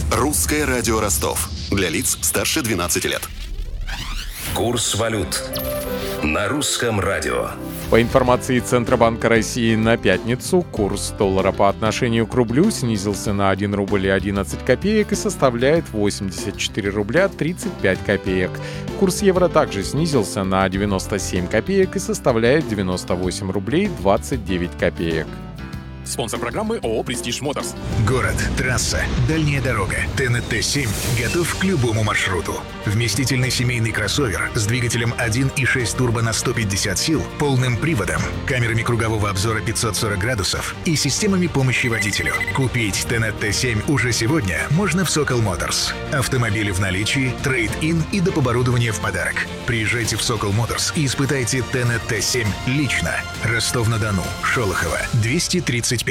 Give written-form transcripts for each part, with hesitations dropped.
Русское радио Ростов. Для лиц старше 12 лет. Курс валют на русском радио. По информации Центробанка России на пятницу, курс доллара по отношению к рублю снизился на 1 рубль и 11 копеек и составляет 84 рубля 35 копеек. Курс евро также снизился на 97 копеек и составляет 98 рублей 29 копеек. Спонсор программы ООО «Престиж Моторс». Город, трасса, дальняя дорога. ТНТ-7 готов к любому маршруту. Вместительный семейный кроссовер с двигателем 1.6 турбо на 150 сил, полным приводом, камерами кругового обзора 540 градусов и системами помощи водителю. Купить ТНТ-7 уже сегодня можно в Сокол Моторс. Автомобили в наличии, трейд-ин и доп. Оборудование в подарок. Приезжайте в Сокол Моторс и испытайте ТНТ-7 лично. Ростов-на-Дону, Шолохова, 235.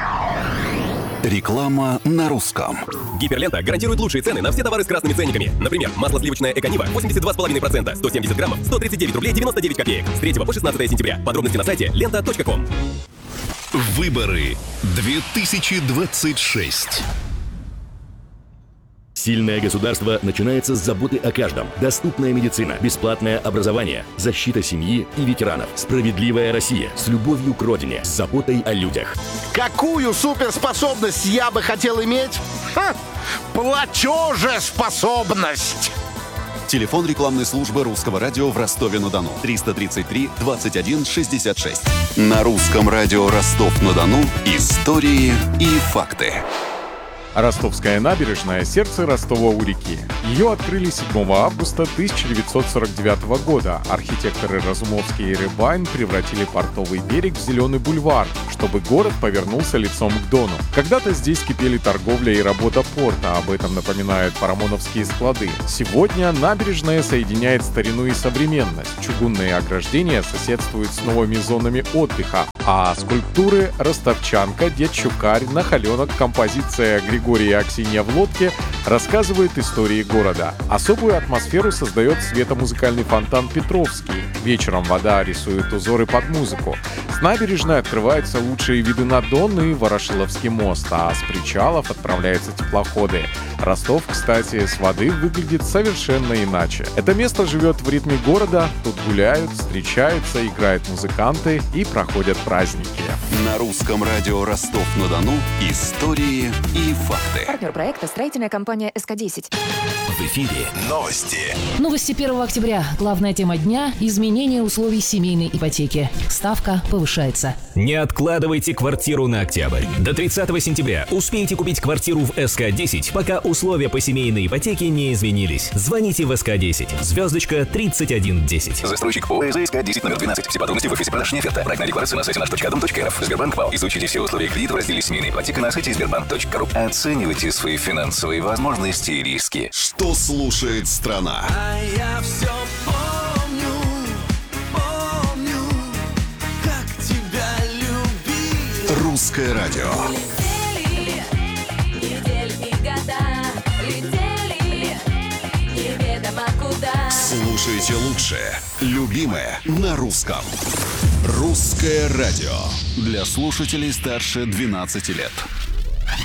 Реклама на русском. Гиперлента гарантирует лучшие цены на все товары с красными ценниками. Например, масло сливочное Эконива 82,5%, 170 граммов, 139 рублей 99 копеек. С 3 по 16 сентября. Подробности на сайте лента.ком. Выборы 2026. Сильное государство начинается с заботы о каждом. Доступная медицина, бесплатное образование, защита семьи и ветеранов. Справедливая Россия с любовью к родине, с заботой о людях. Какую суперспособность я бы хотел иметь? Платежеспособность! Телефон рекламной службы Русского радио в Ростове-на-Дону. 333 21 66. На Русском радио Ростов-на-Дону истории и факты. Ростовская набережная – сердце Ростова у реки. Ее открыли 7 августа 1949 года. Архитекторы Разумовский и Рыбайн превратили портовый берег в зеленый бульвар, чтобы город повернулся лицом к Дону. Когда-то здесь кипели торговля и работа порта, об этом напоминают парамоновские склады. Сегодня набережная соединяет старину и современность. Чугунные ограждения соседствуют с новыми зонами отдыха, а скульптуры «Ростовчанка», «Дед Щукарь», «Нахаленок», композиция Григория и Аксинья в лодке рассказывают истории города. Особую атмосферу создает светомузыкальный фонтан «Петровский». Вечером вода рисует узоры под музыку. С набережной открываются лучшие виды на Дон и Ворошиловский мост, а с причалов отправляются теплоходы. Ростов, кстати, с воды выглядит совершенно иначе. Это место живет в ритме города, тут гуляют, встречаются, играют музыканты и проходят праздники. На Русском радио Ростов-на-Дону истории и факты. Партнер проекта — строительная компания СК-10. В эфире Новости. Новости 1 октября. Главная тема дня – изменение условий семейной ипотеки. Ставка повышается. Не откладывайте квартиру на октябрь. До 30 сентября успейте купить квартиру в СК-10, пока условия по семейной ипотеке не изменились. Звоните в СК-10, звездочка 3110. застройщик ООО СК-10 номер 12. Все подробности в офисе продажной оферты. Проектная декларация на сайте наш.дом.рф. Сбербанк ВАУ. Изучите все условия кредита в разделе «Семейная ипотека» на сайте сбербанк.ру. Оценивайте свои финансовые возможности и риски. Что слушает страна? А я все помню, как тебя любил. Русское радио. Летели недели и года, летели неведомо куда. Слушайте лучшее, любимое на русском. Русское радио. Для слушателей старше 12 лет.